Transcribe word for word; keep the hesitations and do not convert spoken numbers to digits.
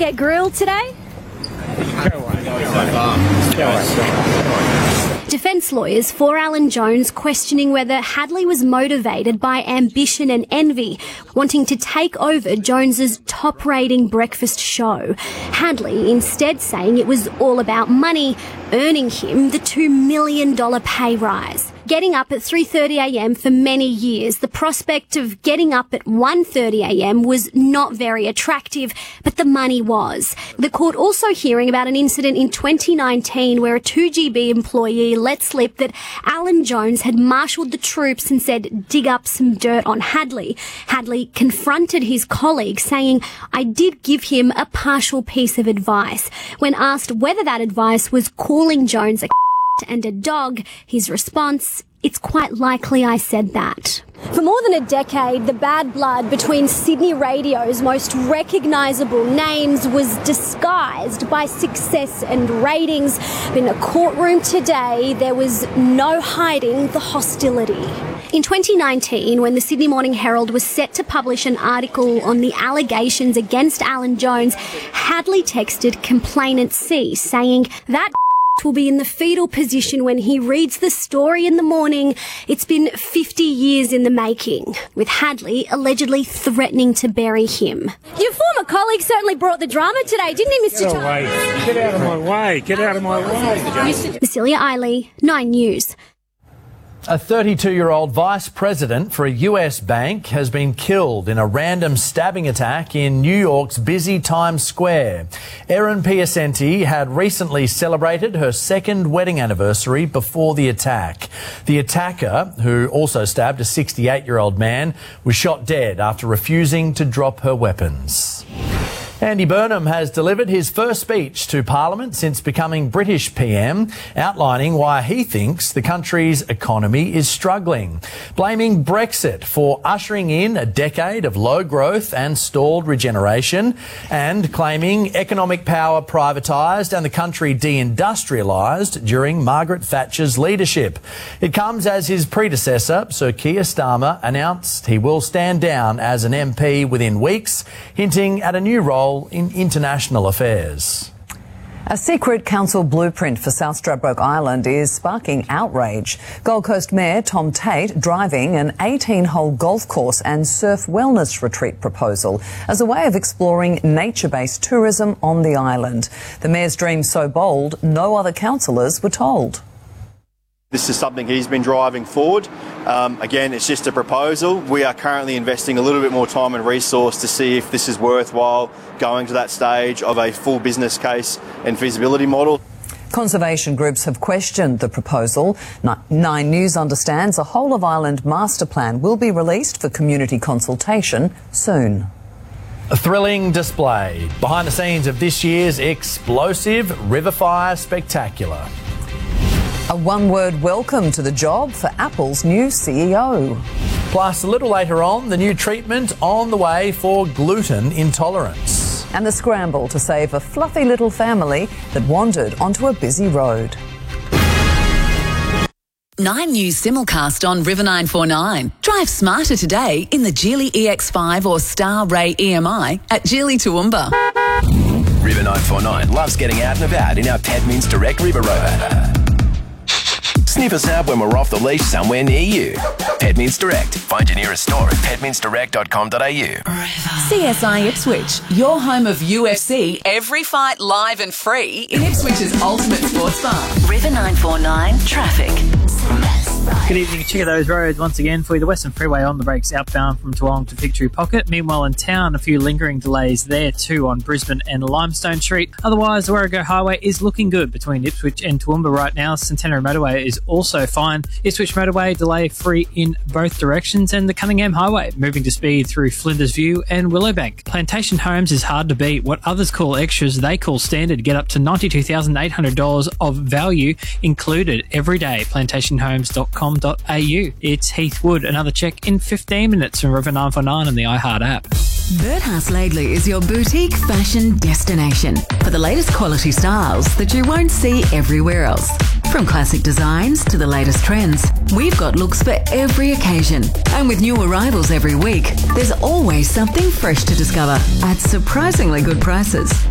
get grilled today? Defence lawyers for Alan Jones questioning whether Hadley was motivated by ambition and envy, wanting to take over Jones's top-rating breakfast show. Hadley instead saying it was all about money, earning him the two million dollars pay rise. Getting up at three thirty a m for many years, the prospect of getting up at one thirty a m was not very attractive, but the money was. The court also hearing about an incident in twenty nineteen where a two G B employee let slip that Alan Jones had marshalled the troops and said, dig up some dirt on Hadley. Hadley confronted his colleague, saying, I did give him a partial piece of advice. When asked whether that advice was calling Jones a and a dog, his response, it's quite likely I said that. For more than a decade, the bad blood between Sydney radio's most recognisable names was disguised by success and ratings. But in a courtroom today, there was no hiding the hostility. In twenty nineteen, when the Sydney Morning Herald was set to publish an article on the allegations against Alan Jones, Hadley texted complainant C, saying that will be in the fetal position when he reads the story in the morning. It's been fifty years in the making, with Hadley allegedly threatening to bury him. Your former colleague certainly brought the drama today, didn't he, Mister Get away. Get out of my way. Get out of my way. Cecilia Eiley, Nine News. A thirty-two-year-old vice president for a U S bank has been killed in a random stabbing attack in New York's busy Times Square. Erin Piacenti had recently celebrated her second wedding anniversary before the attack. The attacker, who also stabbed a sixty-eight-year-old man, was shot dead after refusing to drop her weapons. Andy Burnham has delivered his first speech to Parliament since becoming British P M, outlining why he thinks the country's economy is struggling, blaming Brexit for ushering in a decade of low growth and stalled regeneration, and claiming economic power privatised and the country deindustrialised during Margaret Thatcher's leadership. It comes as his predecessor, Sir Keir Starmer, announced he will stand down as an M P within weeks, hinting at a new role in international affairs. A secret council blueprint for South Stradbroke Island is sparking outrage. Gold Coast Mayor Tom Tate driving an eighteen-hole golf course and surf wellness retreat proposal as a way of exploring nature-based tourism on the island. The Mayor's dream so bold, no other councillors were told. This is something he's been driving forward. Um, again, it's just a proposal. We are currently investing a little bit more time and resource to see if this is worthwhile going to that stage of a full business case and feasibility model. Conservation groups have questioned the proposal. Nine News understands a whole of island master plan will be released for community consultation soon. A thrilling display behind the scenes of this year's explosive Riverfire Spectacular. A one-word welcome to the job for Apple's new C E O. Plus, a little later on, the new treatment on the way for gluten intolerance. And the scramble to save a fluffy little family that wandered onto a busy road. Nine News simulcast on River nine four nine. Drive smarter today in the Geely E X five or Star Ray E M I at Geely Toowoomba. River nine four nine loves getting out and about in our Pedmins Direct River Rover. Sniff us out when we're off the leash somewhere near you. Pedmins Direct. Find your nearest store at pedmins direct dot com dot a u. C S I Ipswich, your home of U F C, every fight live and free in Ipswich's ultimate sports bar. River nine four nine traffic. Good evening. Check out those roads once again for you. The Western Freeway on the brakes outbound from Toowong to Victory Pocket. Meanwhile, in town, a few lingering delays there too on Brisbane and Limestone Street. Otherwise, the Warrego Highway is looking good between Ipswich and Toowoomba right now. Centenary Motorway is also fine. Ipswich Motorway delay free in both directions, and the Cunningham Highway moving to speed through Flinders View and Willowbank. Plantation Homes is hard to beat. What others call extras, they call standard. Get up to ninety-two thousand eight hundred dollars of value included every day. plantation homes dot com dot a u. It's Heath Wood. Another check in fifteen minutes from River nine four nine and the iHeart app. Birdhouse Laidley is your boutique fashion destination for the latest quality styles that you won't see everywhere else. From classic designs to the latest trends, we've got looks for every occasion. And with new arrivals every week, there's always something fresh to discover at surprisingly good prices.